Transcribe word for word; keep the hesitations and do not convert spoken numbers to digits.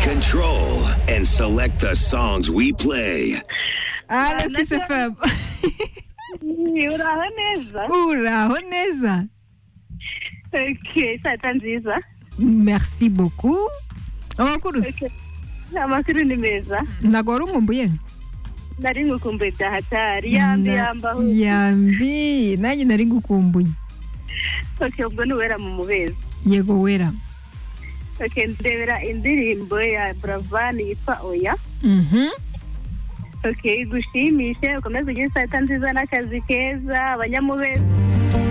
control, and select the songs we play. Allo Kiss F M. Uraho neza. Uraho neza. Okay, sata nziza. Merci beaucoup. Amakuru. Okay. Amakuru ni meza. Nagora umumbuye. Nari ngukumbuye bya hatari. Yambi yambaho. Yambi, nanjye nari ngukumbuye. Okay, ubwo nuwera mu mubezi. Yego wera. Okay, ndebera indirimbo ya Bravani yitwa Oya. Mhm. Okay, gushimishe ukomeze ugire sata nziza n'akazi keza abanyamubezi.